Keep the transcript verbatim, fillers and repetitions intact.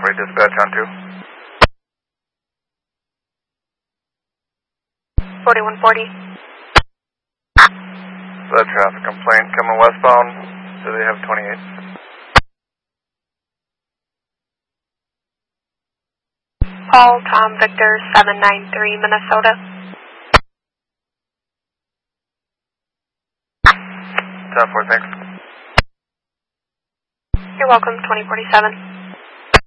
Conway dispatch on two. forty-one forty. That traffic complaint coming westbound. Do they have twenty-eight? Paul Tom Victor seven nine three, Minnesota. ten four, thanks. You're welcome, twenty forty-seven.